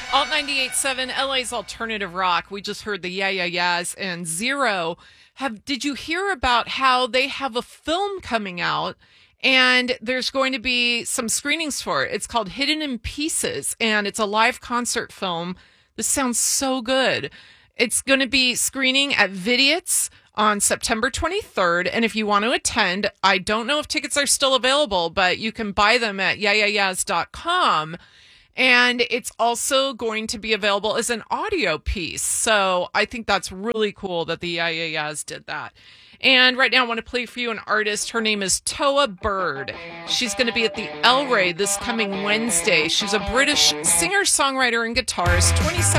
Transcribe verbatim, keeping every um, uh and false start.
Alt ninety-eight point seven, L A's alternative rock. We just heard the Yeah Yeah Yeahs and Zero. Have did you hear about how they have a film coming out and there's going to be some screenings for it? It's called Hidden in Pieces and it's a live concert film. This sounds so good. It's going to be screening at Vidiot's on September twenty-third. And if you want to attend, I don't know if tickets are still available, but you can buy them at yeah yeah yeahs dot com. And it's also going to be available as an audio piece. So I think that's really cool that the Yeah Yeah Yeahs did that. And right now I want to play for you an artist. Her name is Toa Bird. She's going to be at the El Rey this coming Wednesday. She's a British singer, songwriter, and guitarist, twenty-seven